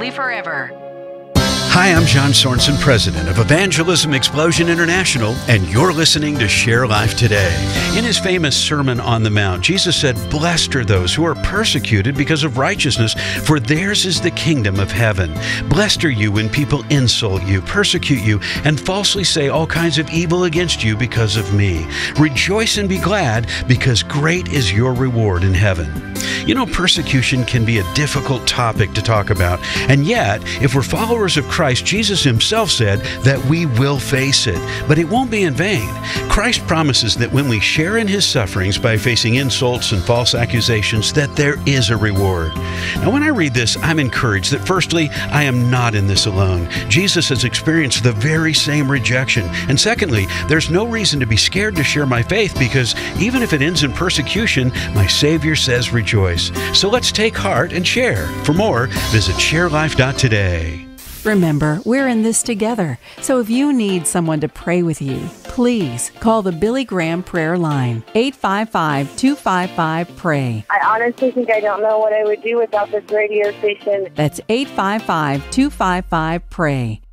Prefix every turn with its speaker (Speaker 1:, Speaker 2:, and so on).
Speaker 1: family forever.
Speaker 2: Hi, I'm John Sorensen, president of Evangelism Explosion International, and you're listening to Share Life Today. In his famous Sermon on the Mount, Jesus said, "Blessed are those who are persecuted because of righteousness, for theirs is the kingdom of heaven. Blessed are you when people insult you, persecute you, and falsely say all kinds of evil against you because of me. Rejoice and be glad, because great is your reward in heaven." You know, persecution can be a difficult topic to talk about, and yet, if we're followers of Christ, Jesus himself said that we will face it, but it won't be in vain. Christ promises that when we share in his sufferings by facing insults and false accusations, that there is a reward. Now, when I read this, I'm encouraged that firstly, I am not in this alone. Jesus has experienced the very same rejection. And secondly, there's no reason to be scared to share my faith, because even if it ends in persecution, my Savior says rejoice. So let's take heart and share. For more, visit sharelife.today.
Speaker 3: Remember, we're in this together. So if you need someone to pray with you, please call the Billy Graham Prayer Line, 855-255-PRAY.
Speaker 4: I honestly think I don't know what I would do without this radio station.
Speaker 3: That's 855-255-PRAY.